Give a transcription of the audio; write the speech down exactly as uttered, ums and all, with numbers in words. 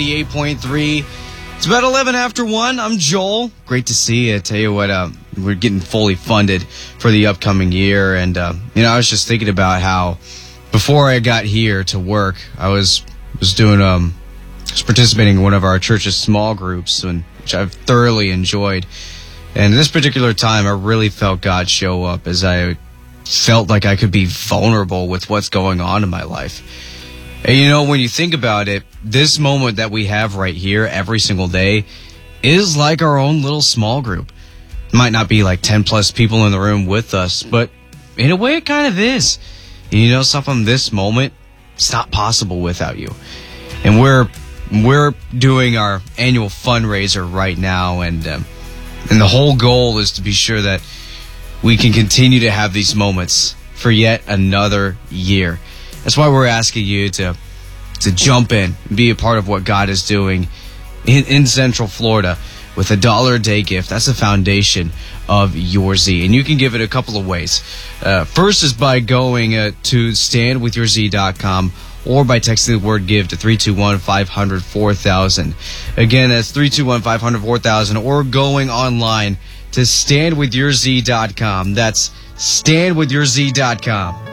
eight point three. It's about eleven after one. I'm Joel. Great to see you. I tell you what, uh, we're getting fully funded for the upcoming year. And, uh, you know, I was just thinking about how before I got here to work, I was was doing, um, was participating in one of our church's small groups, and, which I've thoroughly enjoyed. And this particular time, I really felt God show up as I felt like I could be vulnerable with what's going on in my life. And you know, when you think about it, this moment that we have right here every single day is like our own little small group. It might not be like ten plus people in the room with us, but in a way it kind of is. And you know something, this moment, it's not possible without you. And we're we're doing our annual fundraiser right now, and um, and the whole goal is to be sure that we can continue to have these moments for yet another year. That's why we're asking you to to jump in and be a part of what God is doing in, in Central Florida with a dollar a day gift. That's the foundation of Your Z. And you can give it a couple of ways. Uh, first is by going uh, to stand with your z dot com or by texting the word give to three two one, five hundred, four thousand. Again, that's three two one, five hundred, four thousand, or going online to stand with your z dot com. That's stand with your z dot com.